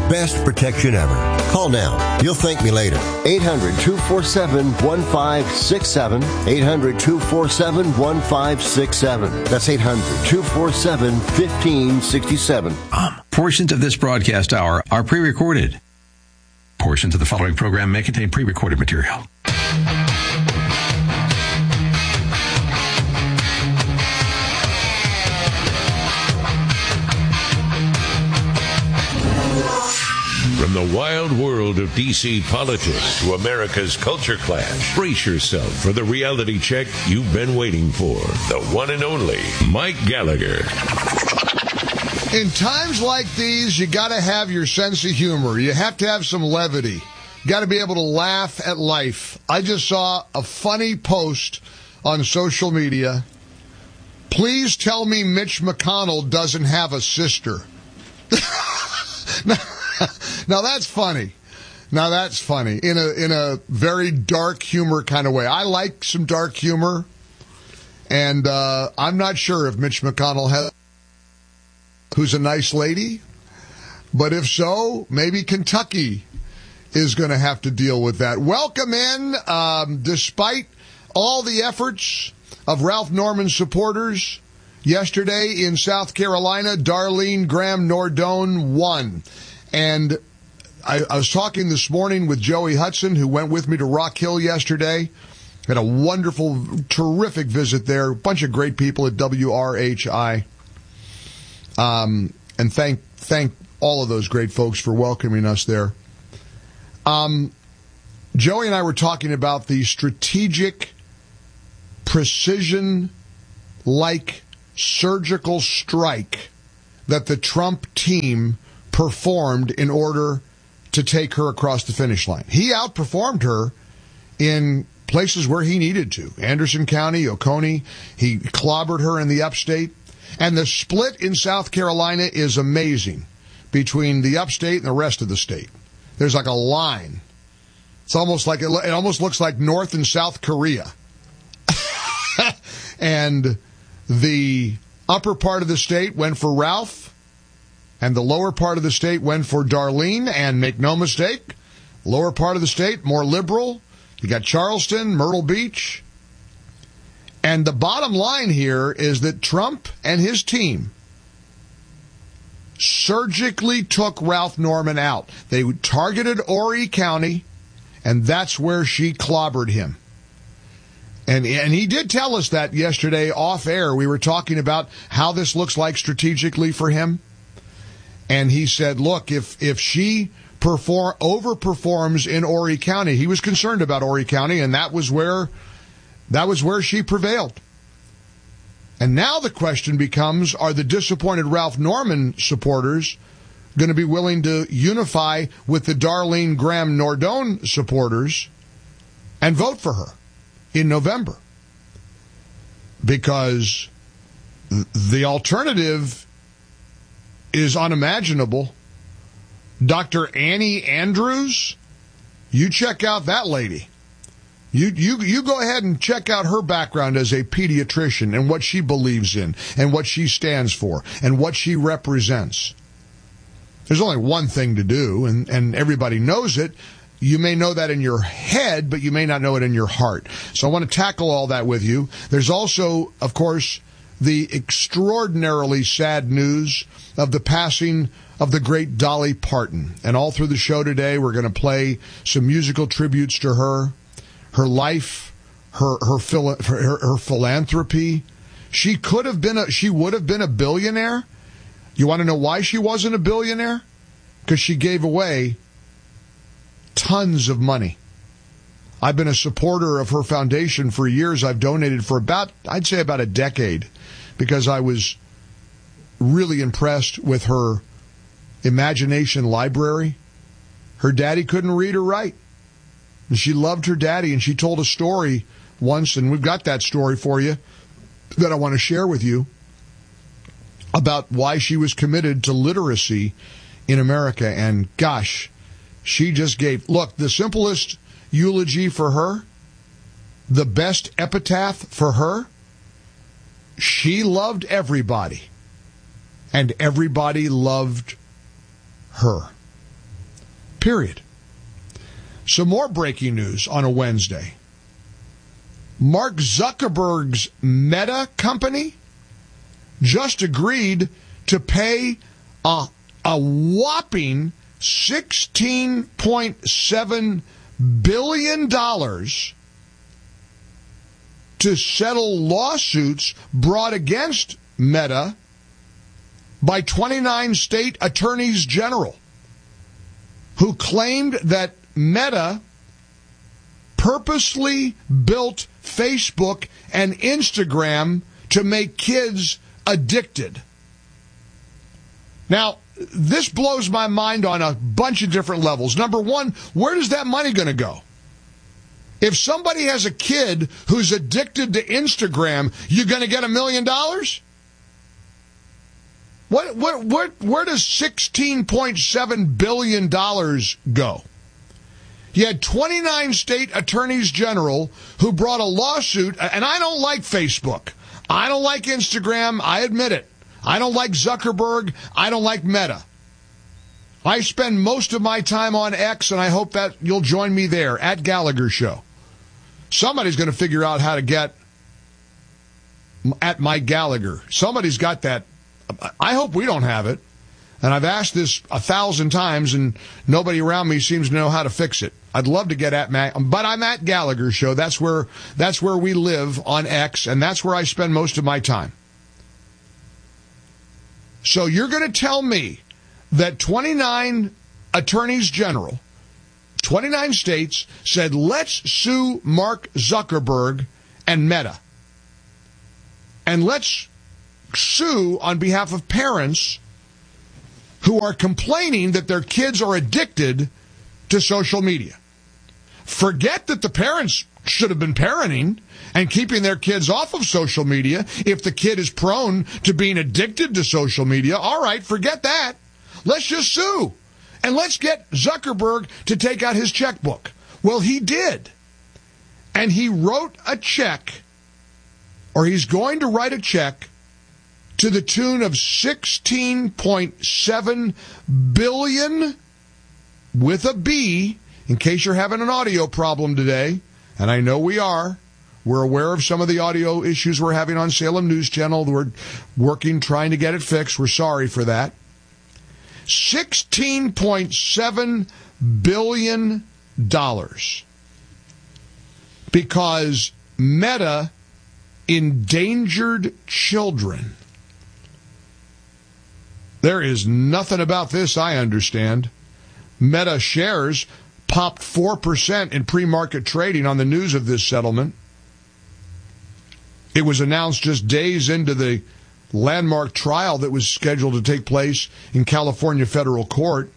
best protection ever. Call now. You'll thank me later. 800-247-1567. 800-247-1567. That's 800-247-1567. Portions of this broadcast hour are pre-recorded. Portions of the following program may contain pre-recorded material. From the wild world of D.C. politics to America's culture clash, brace yourself for the reality check you've been waiting for. The one and only Mike Gallagher. In times like these, you got to have your sense of humor. You have to have some levity. You got to be able to laugh at life. I just saw a funny post on social media. Please tell me Mitch McConnell doesn't have a sister. Now that's funny. Now that's funny in a very dark humor kind of way. I like some dark humor, and I'm not sure if Mitch McConnell has, who's a nice lady, but if so, maybe Kentucky is going to have to deal with that. Welcome in, despite all the efforts of Ralph Norman supporters yesterday in South Carolina, Darlene Graham Nordone won. And I was talking this morning with Joey Hudson, who went with me to Rock Hill yesterday. Had a wonderful, terrific visit there. A bunch of great people at WRHI. And thank all of those great folks for welcoming us there. Joey and I were talking about the strategic, precision-like surgical strike that the Trump team performed in order to take her across the finish line. He outperformed her in places where he needed to. Anderson County, Oconee. He clobbered her in the upstate. And the split in South Carolina is amazing between the upstate and the rest of the state. There's like a line. It's almost like it almost looks like North and South Korea. And the upper part of the state went for Ralph, and the lower part of the state went for Darlene. And make no mistake, lower part of the state, more liberal. You got Charleston, Myrtle Beach. And the bottom line here is that Trump and his team surgically took Ralph Norman out. They targeted Horry County, and that's where she clobbered him. And he did tell us that yesterday off air. We were talking about how this looks like strategically for him. And he said, look, if she overperforms in Horry County, he was concerned about Horry County, and that was where she prevailed. And now the question becomes, are the disappointed Ralph Norman supporters going to be willing to unify with the Darlene Graham Nordone supporters and vote for her in November? Because the alternative is unimaginable. Dr. Annie Andrews, you check out that lady. You go ahead and check out her background as a pediatrician and what she believes in and what she stands for and what she represents. There's only one thing to do, and everybody knows it. You may know that in your head, but you may not know it in your heart. So I want to tackle all that with you. There's also, of course, the extraordinarily sad news of the passing of the great Dolly Parton. And all through the show today, we're going to play some musical tributes to her, her life, her philanthropy. She would have been a billionaire. You want to know why she wasn't a billionaire? Because she gave away tons of money. I've been a supporter of her foundation for years. I've donated for I'd say about a decade, because I was really impressed with her imagination library. Her daddy couldn't read or write. And she loved her daddy, and she told a story once, and we've got that story for you that I want to share with you, about why she was committed to literacy in America. And gosh, she just gave, look, the simplest eulogy for her, the best epitaph for her, she loved everybody, and everybody loved her. Period. Some more breaking news on a Wednesday. Mark Zuckerberg's Meta company just agreed to pay a whopping $16.7 billion to settle lawsuits brought against Meta by 29 state attorneys general who claimed that Meta purposely built Facebook and Instagram to make kids addicted. Now, this blows my mind on a bunch of different levels. Number one, where is that money going to go? If somebody has a kid who's addicted to Instagram, you going to get $1 million? Where does $16.7 billion go? You had 29 state attorneys general who brought a lawsuit, and I don't like Facebook. I don't like Instagram. I admit it. I don't like Zuckerberg. I don't like Meta. I spend most of my time on X, and I hope that you'll join me there at Gallagher Show. Somebody's going to figure out how to get at Mike Gallagher. Somebody's got that. I hope we don't have it. And I've asked this 1,000 times, and nobody around me seems to know how to fix it. I'd love to get at Matt, but I'm at Gallagher Show. That's where we live on X, and that's where I spend most of my time. So you're going to tell me that 29 attorneys general, 29 states, said, let's sue Mark Zuckerberg and Meta. And let's sue on behalf of parents who are complaining that their kids are addicted to social media. Forget that the parents should have been parenting and keeping their kids off of social media if the kid is prone to being addicted to social media. All right, forget that. Let's just sue. And let's get Zuckerberg to take out his checkbook. Well, he did. And he wrote a check, or he's going to write a check, to the tune of $16.7 billion with a B, in case you're having an audio problem today, and I know we are. We're aware of some of the audio issues we're having on Salem News Channel. We're working, trying to get it fixed. We're sorry for that. $16.7 billion because Meta endangered children. There is nothing about this I understand. Meta shares popped 4% in pre-market trading on the news of this settlement. It was announced just days into the landmark trial that was scheduled to take place in California federal court.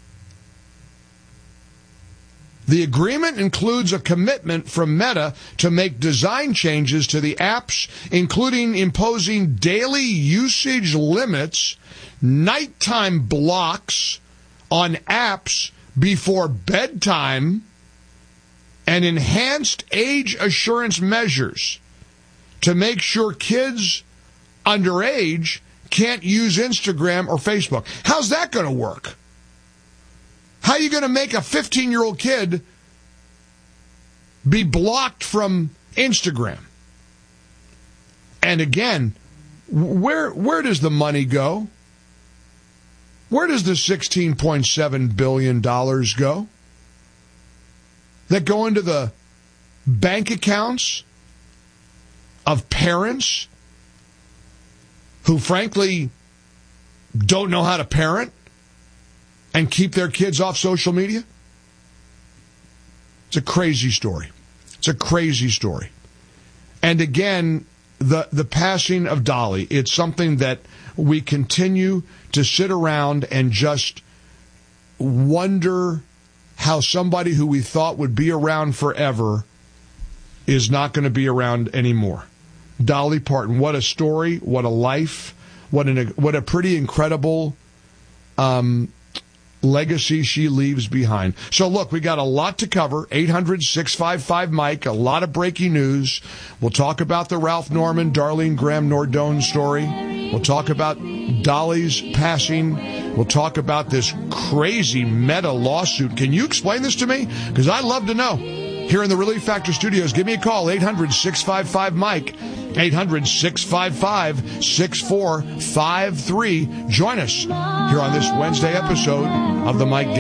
The agreement includes a commitment from Meta to make design changes to the apps, including imposing daily usage limits, nighttime blocks on apps before bedtime, and enhanced age assurance measures to make sure kids underage can't use Instagram or Facebook. How's that going to work? How are you going to make a 15-year-old kid be blocked from Instagram? And again, where does the money go? Where does the $16.7 billion go? That go into the bank accounts of parents who, frankly, don't know how to parent and keep their kids off social media? It's a crazy story. It's a crazy story. And again, the passing of Dolly, it's something that we continue to sit around and just wonder how somebody who we thought would be around forever is not going to be around anymore. Dolly Parton, what a story, what a life, what a pretty incredible legacy she leaves behind. So look, we got a lot to cover. 800-655-MIKE, a lot of breaking news. We'll talk about the Ralph Norman, Darlene Graham Nordone story. We'll talk about Dolly's passing. We'll talk about this crazy Meta lawsuit. Can you explain this to me? Because I'd love to know. Here in the Relief Factor studios, give me a call, 800-655-MIKE, 800-655-6453. Join us here on this Wednesday episode of the Mike